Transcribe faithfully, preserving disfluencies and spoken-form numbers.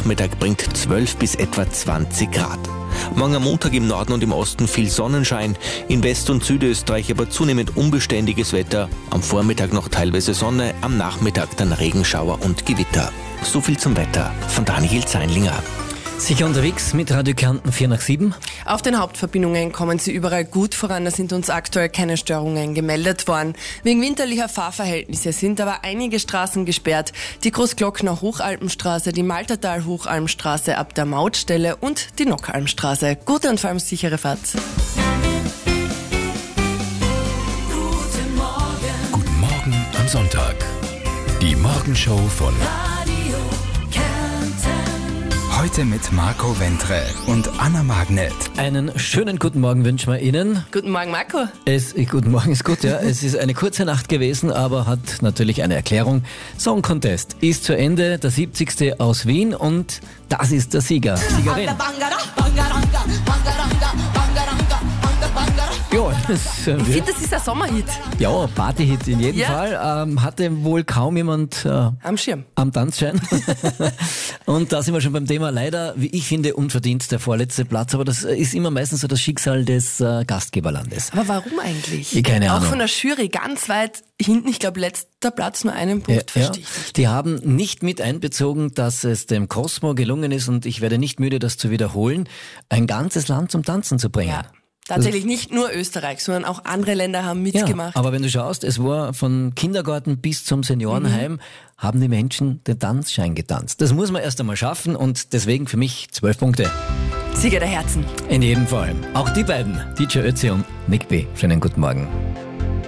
Nachmittag bringt zwölf bis etwa zwanzig Grad. Morgen am Montag im Norden und im Osten viel Sonnenschein, in West- und Südösterreich aber zunehmend unbeständiges Wetter, am Vormittag noch teilweise Sonne, am Nachmittag dann Regenschauer und Gewitter. So viel zum Wetter von Daniel Zeinlinger. Sicher unterwegs mit Radio Kärnten vier nach sieben. Auf den Hauptverbindungen kommen sie überall gut voran. Da sind uns aktuell keine Störungen gemeldet worden. Wegen winterlicher Fahrverhältnisse sind aber einige Straßen gesperrt. Die Großglockner Hochalpenstraße, die Maltertal Hochalmstraße ab der Mautstelle und die Nockalmstraße. Gute und vor allem sichere Fahrt. Guten Morgen. Guten Morgen am Sonntag. Die Morgenshow von heute mit Marco Ventre und Anna Magnet. Einen schönen guten Morgen wünschen wir Ihnen. Guten Morgen, Marco. Es, guten Morgen ist gut, ja. Es ist eine kurze Nacht gewesen, aber hat natürlich eine Erklärung. Song Contest ist zu Ende, der siebzigste aus Wien und das ist der Sieger, Siegerin. Ja, das, äh, Ich finde, das ist ein Sommerhit. ja, Partyhit in jedem Ja. Fall. Ähm, hatte wohl kaum jemand äh, Am Schirm. am Tanzschein. Und da sind wir schon beim Thema. Leider, wie ich finde, unverdient der vorletzte Platz. Aber das ist immer meistens so das Schicksal des äh, Gastgeberlandes. Aber warum eigentlich? Ich keine Ahnung. Auch von der Jury ganz weit hinten. Ich glaube, letzter Platz, nur einen Punkt, Ja, verstehe ich nicht. die haben nicht mit einbezogen, dass es dem Cosmo gelungen ist, und ich werde nicht müde, das zu wiederholen, ein ganzes Land zum Tanzen zu bringen. Ja. Tatsächlich nicht nur Österreich, sondern auch andere Länder haben Ja, mitgemacht. aber wenn du schaust, es war von Kindergarten bis zum Seniorenheim, Mhm. haben die Menschen den Tanzschein getanzt. Das muss man erst einmal schaffen und deswegen für mich zwölf Punkte. Sieger der Herzen. In jedem Fall. Auch die beiden, D J Ötzi und Nick B. Schönen guten Morgen.